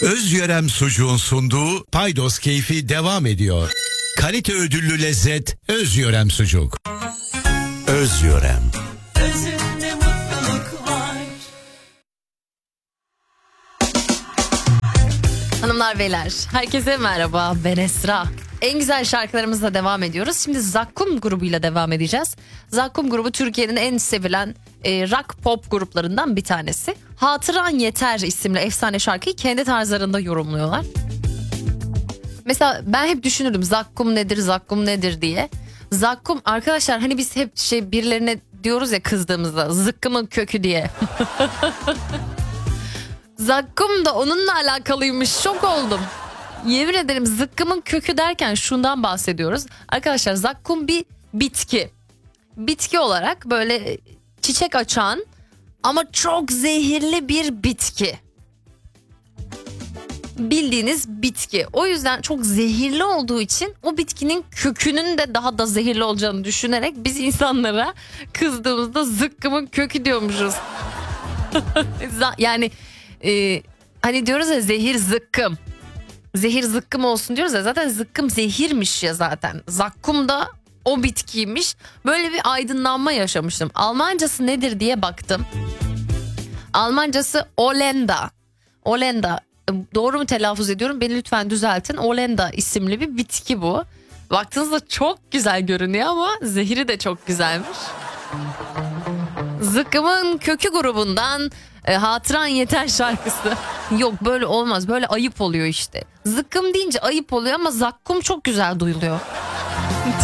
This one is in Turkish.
Özyörem Sucuğun sunduğu Paydos Keyfi devam ediyor. Kalite ödüllü lezzet Özyörem Sucuk. Özyörem. Özünde mutluluk var. Hanımlar beyler, herkese merhaba, ben Esra. En güzel şarkılarımızla devam ediyoruz. Şimdi Zakkum grubuyla devam edeceğiz. Zakkum grubu Türkiye'nin en sevilen rock pop gruplarından bir tanesi. Hatıran Yeter isimli efsane şarkıyı kendi tarzlarında yorumluyorlar. Mesela ben hep düşünürdüm zakkum nedir diye. Zakkum arkadaşlar, hani biz hep birilerine diyoruz ya kızdığımızda, zıkkımın kökü diye. Zakkum da onunla alakalıymış, şok oldum. Yemin ederim, zıkkımın kökü derken şundan bahsediyoruz. Arkadaşlar, zakkum bir bitki. Bitki olarak böyle çiçek açan ama çok zehirli bir bitki. Bildiğiniz bitki. O yüzden çok zehirli olduğu için o bitkinin kökünün de daha da zehirli olacağını düşünerek biz insanlara kızdığımızda zıkkımın kökü diyormuşuz. Yani hani diyoruz ya, zehir zıkkım. Zehir zıkkım olsun diyoruz ya, zaten zıkkım zehirmiş ya zaten. Zakkum da o bitkiymiş. Böyle bir aydınlanma yaşamıştım. Almancası nedir diye baktım. Almancası Olenda. Olenda. Doğru mu telaffuz ediyorum? Beni lütfen düzeltin. Olenda isimli bir bitki bu. Baktığınızda çok güzel görünüyor ama zehri de çok güzelmiş. Zıkkımın kökü grubundan Hatıran Yeter şarkısı. Yok, böyle olmaz, böyle ayıp oluyor işte. Zıkkım deyince ayıp oluyor ama zakkum çok güzel duyuluyor.